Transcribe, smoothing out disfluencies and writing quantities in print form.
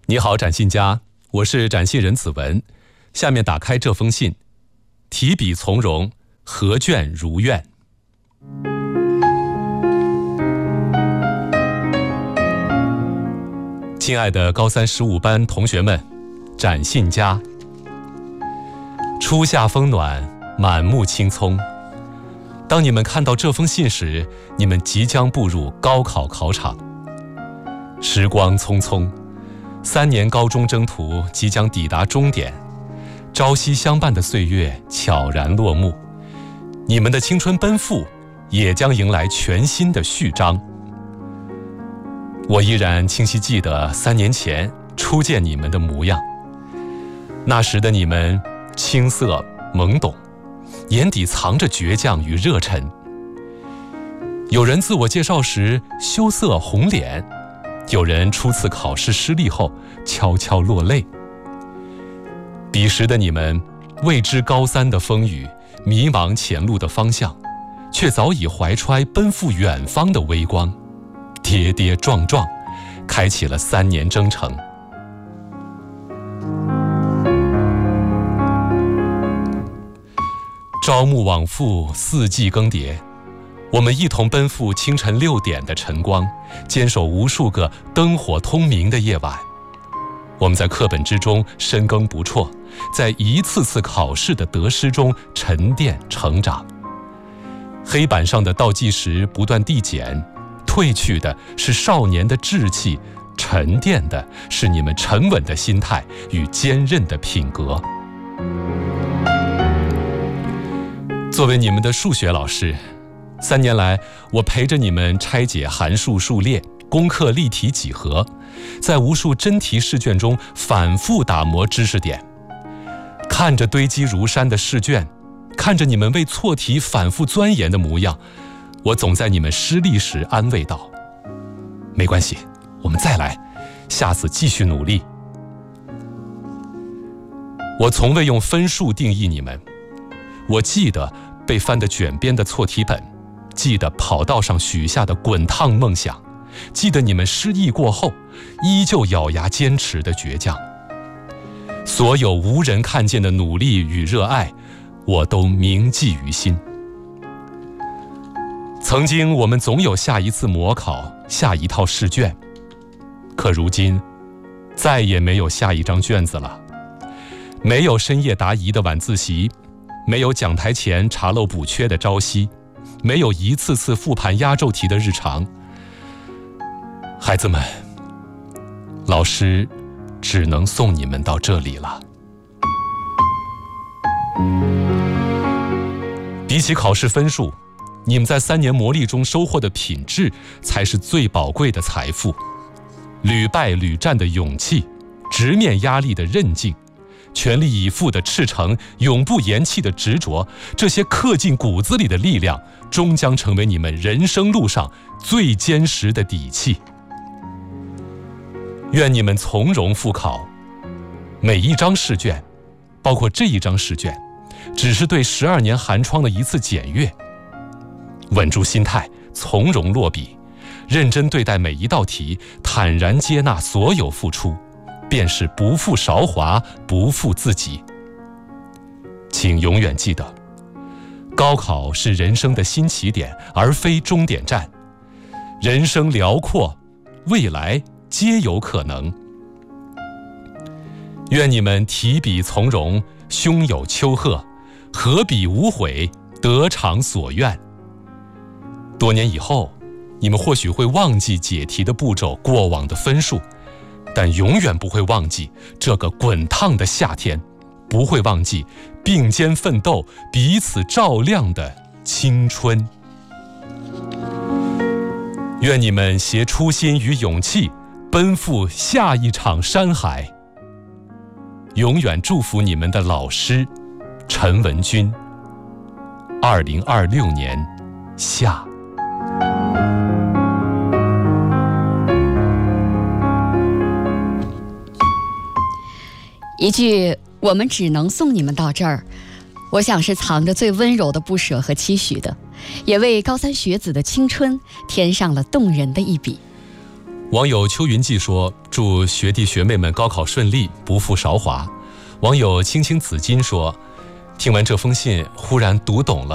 你好，展信家，我是展信人子文。下面打开这封信，提笔从容，合卷如愿。亲爱的高三15班同学们，展信家。初夏风暖，满目青葱。当你们看到这封信时，你们即将步入高考考场。时光匆匆，3年高中征途即将抵达终点，朝夕相伴的岁月悄然落幕，你们的青春奔赴也将迎来全新的序章。我依然清晰记得3年前初见你们的模样，那时的你们青涩懵懂，眼底藏着倔强与热忱。有人自我介绍时羞涩红脸，有人初次考试失利后悄悄落泪。彼时的你们未知高三的风雨，迷茫前路的方向，却早已怀揣奔赴远方的微光，跌跌撞撞，开启了3年征程。朝暮往复，四季更迭，我们一同奔赴清晨6点的晨光，坚守无数个灯火通明的夜晚。我们在课本之中深耕不辍，在一次次考试的得失中沉淀成长。黑板上的倒计时不断递减，褪去的是少年的志气，沉淀的是你们沉稳的心态与坚韧的品格。作为你们的数学老师，3年来我陪着你们拆解函数数列，攻克立体几何，在无数真题试卷中反复打磨知识点。看着堆积如山的试卷，看着你们为错题反复钻研的模样，我总在你们失利时安慰道：没关系，我们再来，下次继续努力。我从未用分数定义你们，我记得被翻得卷边的错题本，记得跑道上许下的滚烫梦想，记得你们失意过后依旧咬牙坚持的倔强。所有无人看见的努力与热爱，我都铭记于心。曾经我们总有下一次模考，下一套试卷，可如今再也没有下一张卷子了，没有深夜答疑的晚自习，没有讲台前查漏补缺的朝夕，没有一次次复盘压轴题的日常。孩子们，老师只能送你们到这里了。比起考试分数，你们在3年磨砺中收获的品质才是最宝贵的财富。屡败屡战的勇气，直面压力的韧劲，全力以赴的赤诚，永不言弃的执着，这些刻进骨子里的力量，终将成为你们人生路上最坚实的底气。愿你们从容复考，每一张试卷，包括这一张试卷，只是对12年寒窗的一次检阅。稳住心态，从容落笔，认真对待每一道题，坦然接纳所有付出，便是不负韶华，不负自己。请永远记得，高考是人生的新起点，而非终点站。人生辽阔，未来皆有可能。愿你们提笔从容，胸有丘壑，合笔无悔，得偿所愿。多年以后，你们或许会忘记解题的步骤，过往的分数，但永远不会忘记这个滚烫的夏天，不会忘记并肩奋斗、彼此照亮的青春。愿你们携初心与勇气，奔赴下一场山海。永远祝福你们的老师陈文军。2026年夏。 一句我们只能送你们到这儿，我想是藏着最温柔的不舍和期许的，也为高三学子的青春添上了动人的一笔。 网友邱云记说， 祝学弟学妹们高考顺利，不负韶华。网友青青紫金说，听完这封信忽然读懂了